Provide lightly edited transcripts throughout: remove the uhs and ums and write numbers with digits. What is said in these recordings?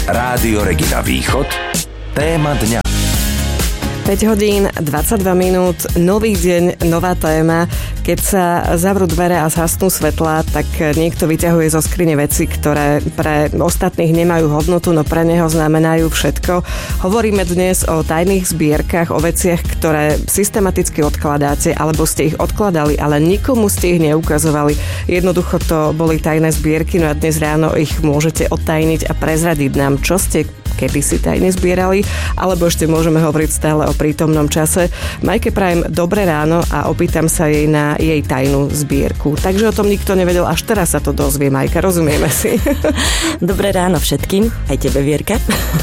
Rádio Regina Východ. Téma dňa. 5 hodín, 22 minút, nový deň, nová téma. Keď sa zavrú dvere a zhasnú svetlá, tak niekto vyťahuje zo skrine veci, ktoré pre ostatných nemajú hodnotu, no pre neho znamenajú všetko. Hovoríme dnes o tajných zbierkach, o veciach, ktoré systematicky odkladáte, alebo ste ich odkladali, ale nikomu ste ich neukazovali. Jednoducho to boli tajné zbierky, no a dnes ráno ich môžete odtajniť a prezradiť nám, čo ste kedysi tajne zbierali, alebo ešte môžeme hovoriť stále o prítomnom čase. Majke prajem dobré ráno a opýtam sa jej na jej tajnú zbierku. Takže o tom nikto nevedel, až teraz sa to dozvie, Majka, rozumieme si. Dobré ráno všetkým, aj tebe, Vierka.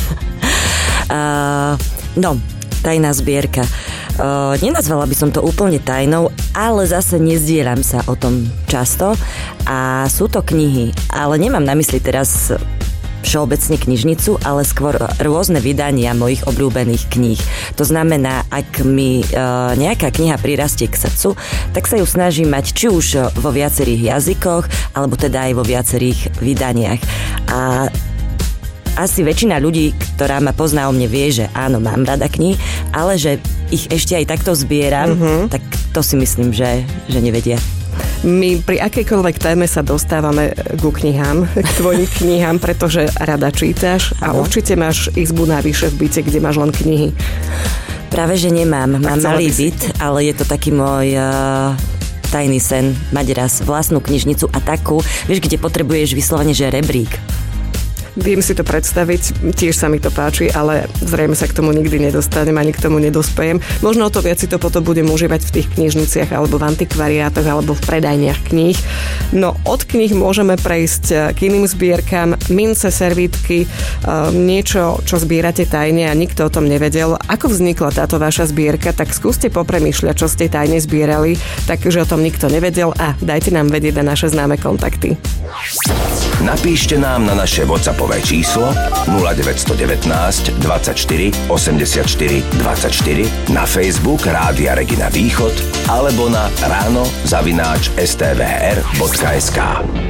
Tajná zbierka. Nenazvala by som to úplne tajnou, ale zase nezdielam sa o tom často a sú to knihy, ale nemám na mysli teraz všeobecne knižnicu, ale skôr rôzne vydania mojich obľúbených kníh. To znamená, ak mi nejaká kniha prirastie k srdcu, tak sa ju snažím mať či už vo viacerých jazykoch, alebo teda aj vo viacerých vydaniach. A asi väčšina ľudí, ktorá ma pozná o mne, vie, že áno, mám rada knihy, ale že ich ešte aj takto zbieram, tak to si myslím, že nevedia. My pri akejkoľvek téme sa dostávame ku knihám, k tvojim knihám, pretože rada čítaš a určite máš izbu navyše v byte, kde máš len knihy. Práve, že nemám. Mám malý byt, ale je to taký môj tajný sen mať raz vlastnú knižnicu a takú, vieš, kde potrebuješ vyslovene, že rebrík. Viem si to predstaviť, tiež sa mi to páči, ale zrejme sa k tomu nikdy nedostanem, ani k tomu nedospejem. Možno o to viac si to potom budem užívať v tých knižniciach alebo v antikvariátoch alebo v predajniach kníh. No od kníh môžeme prejsť k iným zbierkam, mince, servítky, niečo, čo zbierate tajne a nikto o tom nevedel. Ako vznikla táto vaša zbierka, tak skúste popremýšľať, čo ste tajne zbierali, takže o tom nikto nevedel a dajte nám vedieť na naše známe kontakty. Napíšte nám na naše WhatsAppové číslo 0919 24 84 24, na Facebook Rádia Regina Východ alebo na ráno@stvr.sk.